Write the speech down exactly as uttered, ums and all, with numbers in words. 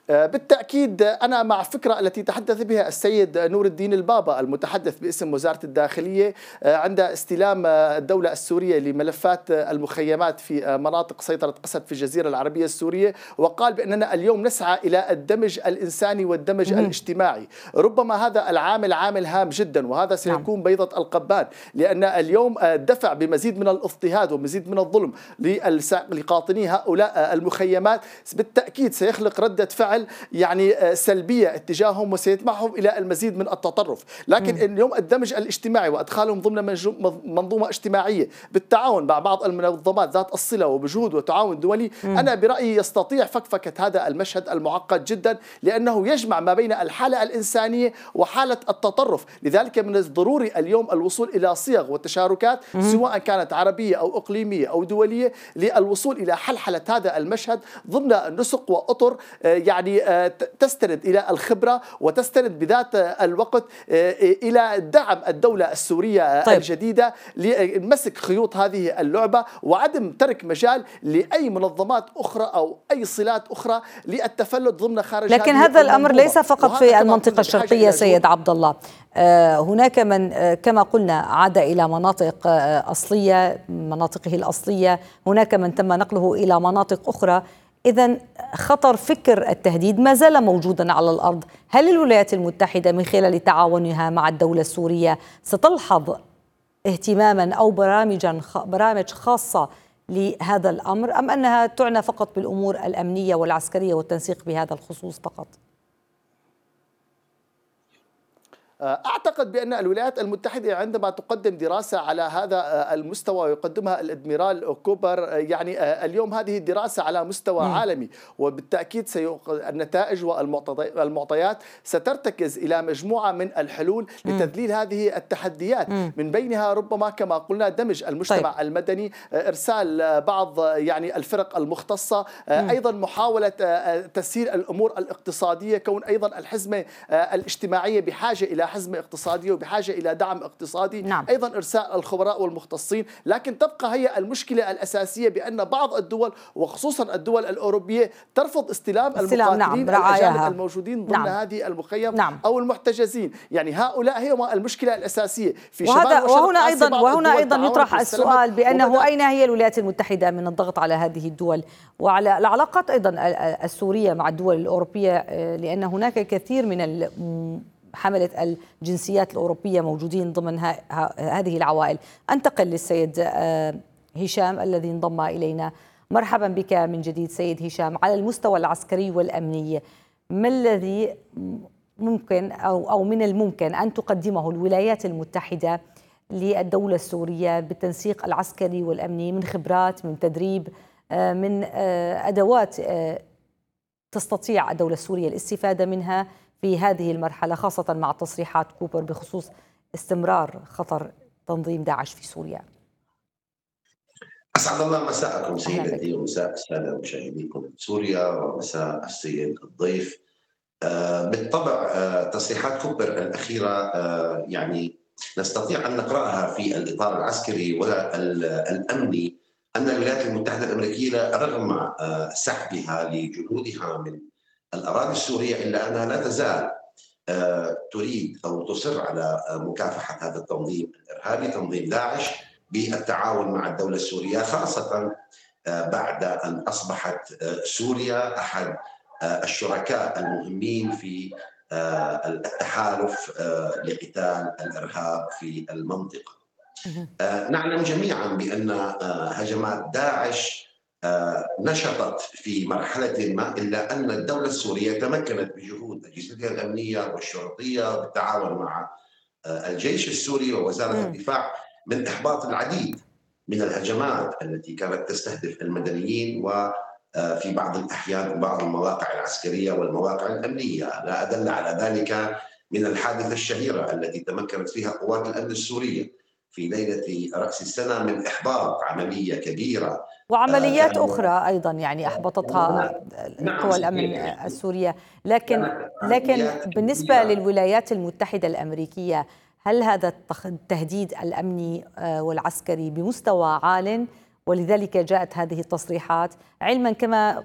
بالتأكيد أنا مع فكرة التي تحدث بها السيد نور الدين البابا المتحدث باسم وزارة الداخلية عند استلام الدولة السورية لملفات المخيمات في مناطق سيطرة أسد في الجزيرة العربية السورية، وقال بأننا اليوم نسعى إلى الدمج الإنساني والدمج مم. الاجتماعي. ربما هذا العامل عامل هام جدا، وهذا سيكون نعم. بيضة القبان، لأن اليوم دفع بمزيد من الاضطهاد ومزيد من الظلم لقاطني هؤلاء المخيمات بالتأكيد سيخلق ردة فعل يعني سلبية اتجاههم وسيدفعهم إلى المزيد من التطرف. لكن م. اليوم الدمج الاجتماعي وأدخالهم ضمن منظومة اجتماعية بالتعاون مع بعض المنظمات ذات الصلة وبجهود وتعاون دولي، م. أنا برأيي يستطيع فكفكة هذا المشهد المعقد جدا، لأنه يجمع ما بين الحالة الإنسانية وحالة التطرف. لذلك من الضروري اليوم الوصول إلى صيغ وتشاركات م. سواء كانت عربية أو إقليمية أو دولية للوصول إلى حلحلة هذا المشهد ضمن نسق وأطر يعني تستند إلى الخبرة وتستند بذات الوقت إلى دعم الدولة السورية طيب. الجديدة لمسك خيوط هذه اللعبة، وعدم ترك مجال لأي منظمات أخرى أو أي صلات أخرى للتفلت ضمن خارج. لكن هذا الأمر ليس فقط في المنطقة الشرقية سيد عبد الله، هناك من كما قلنا عاد إلى مناطق أصلية مناطقه الأصلية، هناك من تم نقله إلى مناطق أخرى. إذن خطر فكر التهديد ما زال موجودا على الأرض. هل الولايات المتحدة من خلال تعاونها مع الدولة السورية ستلحظ اهتماما أو برامجا برامج خاصة لهذا الأمر، أم أنها تعنى فقط بالأمور الأمنية والعسكرية والتنسيق بهذا الخصوص فقط؟ أعتقد بأن الولايات المتحدة عندما تقدم دراسة على هذا المستوى ويقدمها الأدميرال كوبر، يعني اليوم هذه الدراسة على مستوى م. عالمي، وبالتأكيد سيق... النتائج والمعطيات سترتكز إلى مجموعة من الحلول م. لتذليل هذه التحديات، م. من بينها ربما كما قلنا دمج المجتمع طيب. المدني، إرسال بعض يعني الفرق المختصة، م. أيضا محاولة تسهيل الأمور الاقتصادية، كون أيضا الحزمة الاجتماعية بحاجة إلى حزمة اقتصادية وبحاجة إلى دعم اقتصادي، نعم. أيضا إرسال الخبراء والمختصين. لكن تبقى هي المشكلة الأساسية بأن بعض الدول وخصوصا الدول الأوروبية ترفض استلام, استلام المقاتلين نعم. الأجانب الموجودين ضمن نعم. هذه المخيم نعم. أو المحتجزين. يعني هؤلاء هي المشكلة الأساسية في وهذا وهنا أيضا وهنا أيضا يطرح السؤال بأنه أين هي الولايات المتحدة من الضغط على هذه الدول وعلى العلاقات أيضا السورية مع الدول الأوروبية، لأن هناك كثير من حملة الجنسيات الأوروبية موجودين ضمن هذه العوائل. أنتقل للسيد هشام الذي انضم إلينا. مرحبا بك من جديد سيد هشام. على المستوى العسكري والأمني ما الذي ممكن أو أو من الممكن أن تقدمه الولايات المتحدة للدولة السورية بالتنسيق العسكري والأمني، من خبرات، من تدريب، من أدوات تستطيع الدولة السورية الاستفادة منها في هذه المرحلة، خاصة مع تصريحات كوبر بخصوص استمرار خطر تنظيم داعش في سوريا؟ أسعد الله مساءكم سيدتي ومساء السادة مشاهديكم من سوريا ومساء السيد الضيف. آه بالطبع آه تصريحات كوبر الأخيرة آه يعني نستطيع أن نقرأها في الإطار العسكري والأمني أن الولايات المتحدة الأمريكية رغم آه سحبها لجنودها من الأراضي السورية إلا أنها لا تزال تريد أو تصر على مكافحة هذا التنظيم الإرهابي تنظيم داعش بالتعاون مع الدولة السورية، خاصة بعد أن أصبحت سوريا أحد الشركاء المهمين في التحالف لقتال الإرهاب في المنطقة. نعلم جميعا بأن هجمات داعش نشطت في مرحلة ما، إلا أن الدولة السورية تمكنت بجهود أجهزتها الأمنية والشرطية بالتعاون مع الجيش السوري ووزارة الدفاع من إحباط العديد من الهجمات التي كانت تستهدف المدنيين وفي بعض الأحيان بعض المواقع العسكرية والمواقع الأمنية. لا أدل على ذلك من الحادثة الشهيرة التي تمكنت فيها قوات الأمن السورية في ليلة رأس السنة من إحباط عملية كبيرة وعمليات أخرى أيضا يعني أحبطتها قوى الأمن السورية. لكن لكن بالنسبة للولايات المتحدة الأمريكية، هل هذا التهديد الأمني والعسكري بمستوى عال ولذلك جاءت هذه التصريحات، علما كما